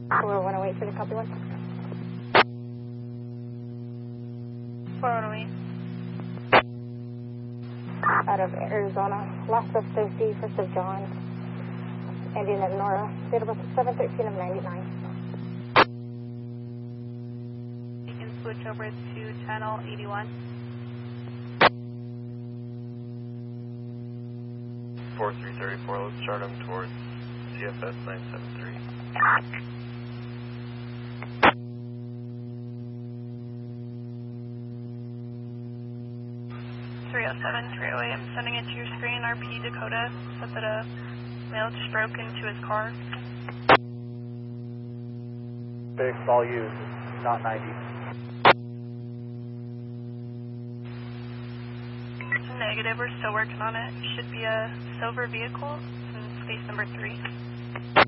We're 108 for the copy one. 408. Out of Arizona, last of safety, first of John, Indian of Nora, date of birth 7/13 of 99. You can switch over to channel 81. 4334, let's start him towards CFS 973. 307, 308, I'm sending it to your screen. RP Dakota said that a male just broke into his car. Fix, all used, not 90. Negative, we're still working on it. Should be a silver vehicle in space number 3.